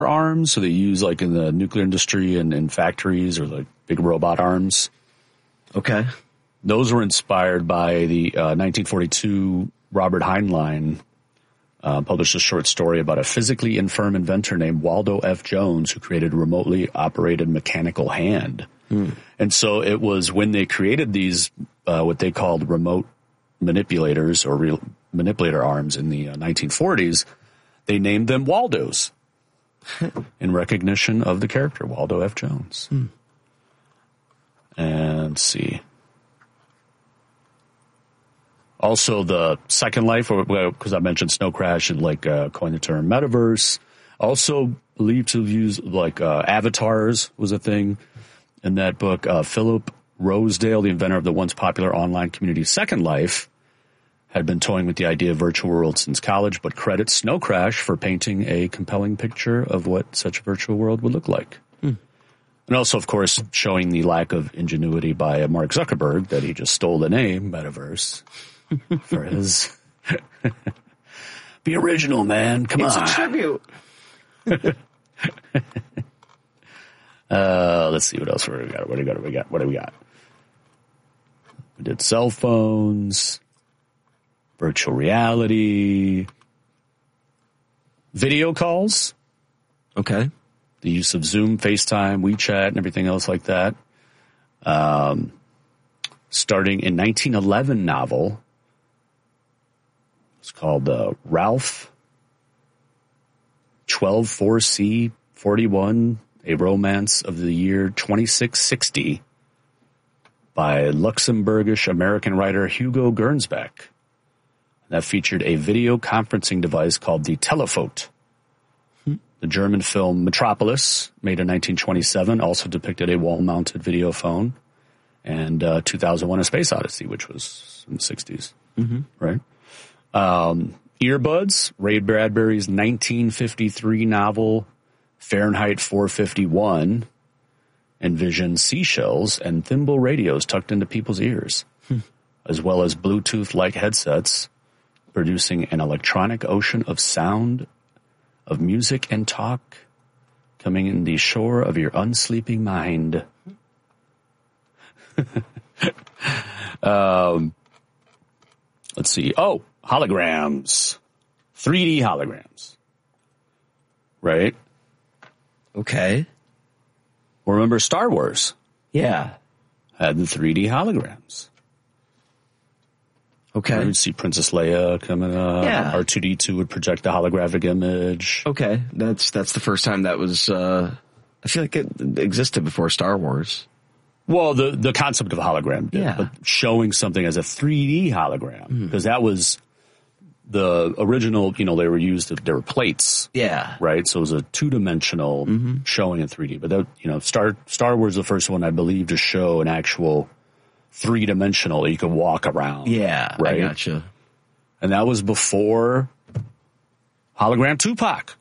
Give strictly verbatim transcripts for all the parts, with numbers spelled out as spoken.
arms, so they use like in the nuclear industry and in factories, or like big robot arms. Okay. Those were inspired by the uh, nineteen forty-two Robert Heinlein uh, published a short story about a physically infirm inventor named Waldo F. Jones who created a remotely operated mechanical hand. Hmm. And so it was when they created these, uh, what they called remote manipulators or real manipulator arms in the uh, nineteen forties, they named them Waldos in recognition of the character Waldo F. Jones. Hmm. And let's see. Also, the Second Life, because I mentioned Snow Crash and like uh, coined the term metaverse. Also believed to use like uh, avatars was a thing in that book. Uh, Philip Rosedale, the inventor of the once popular online community Second Life, had been toying with the idea of virtual world since college, but credits Snow Crash for painting a compelling picture of what such a virtual world would look like. Hmm. And also, of course, showing the lack of ingenuity by Mark Zuckerberg that he just stole the name Metaverse for his... Be original, man. Come it's on. It's a tribute. uh, let's see what else we got. What do we got? What do we got? What do we got? We did cell phones, virtual reality, video calls. Okay. The use of Zoom, FaceTime, WeChat, and everything else like that. Um, starting in nineteen eleven novel. It's called uh, Ralph twelve four C forty-one, A Romance of the Year twenty-six sixty by Luxembourgish American writer Hugo Gernsback. That featured a video conferencing device called the Telefote. Hmm. The German film Metropolis, made in nineteen twenty-seven, also depicted a wall-mounted video phone. And uh, two thousand one A Space Odyssey, which was in the sixties, mm-hmm. right? Um, earbuds, Ray Bradbury's nineteen fifty-three novel Fahrenheit four fifty-one envisioned seashells and thimble radios tucked into people's ears, hmm. as well as Bluetooth-like headsets, producing an electronic ocean of sound, of music and talk, coming in the shore of your unsleeping mind. um, let's see. Oh, holograms. three D holograms. Right? Okay. Well, remember Star Wars? Yeah. Had the three D holograms. Okay. You'd see Princess Leia coming up. Yeah. R two D two would project a holographic image. Okay. That's that's the first time that was, uh, I feel like it existed before Star Wars. Well, the, the concept of a hologram did, yeah. but showing something as a three D hologram, because mm. that was the original, you know, they were used, there were plates. Yeah. Right? So it was a two-dimensional mm-hmm. showing in three D. But, that, you know, Star Star Wars was the first one, I believe, to show an actual three-dimensional that you could walk around. Yeah, right? I gotcha. And that was before Hologram Tupac.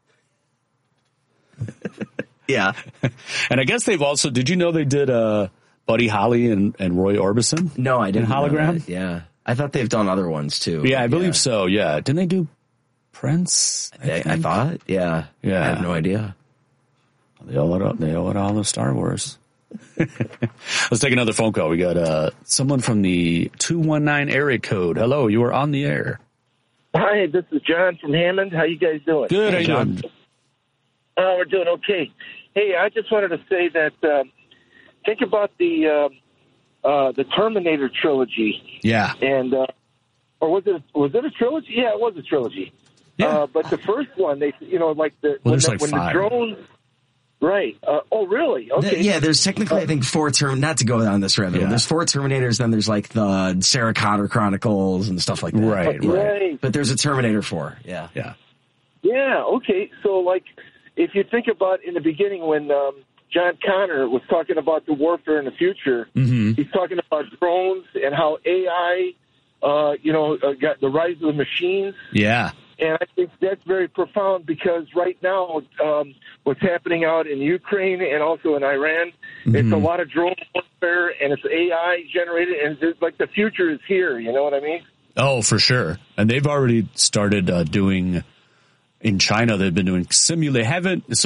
Yeah. And I guess they've also, did you know they did uh, Buddy Holly and, and Roy Orbison? No, I didn't. In hologram? Yeah. I thought they've done other ones too. Yeah, I believe yeah. so. Yeah. Didn't they do Prince? I, I, I thought. Yeah. Yeah. I have no idea. They owe it up. They owe it all to Star Wars. Let's take another phone call. We got uh, someone from the two one nine area code. Hello, you are on the air. Hi, this is John from Hammond. How you guys doing? Good, hey, how you John. doing? Oh, we're doing okay. Hey, I just wanted to say that uh, think about the uh, uh, the Terminator trilogy. Yeah. And uh, or was it was it a trilogy? Yeah, it was a trilogy. Yeah. Uh, but the first one, they you know like the well, when, the, like when the drones. Right. Uh, oh, really? Okay. Yeah, there's technically, I think, four term. Not to go down this rabbit hole. Yeah. There's four Terminators. Then there's like the Sarah Connor Chronicles and stuff like that. Right, right. right. But there's a Terminator four. Yeah. Yeah. Yeah. Okay. So, like, if you think about in the beginning when um, John Connor was talking about the warfare in the future, mm-hmm. he's talking about drones and how A I, uh, you know, uh, got the rise of the machines. Yeah. And I think that's very profound because right now, um, what's happening out in Ukraine and also in Iran, mm-hmm. it's a lot of drone warfare and it's A I generated, and it's like the future is here. You know what I mean? Oh, for sure. And they've already started uh, doing in China, they've been doing simulate, haven't,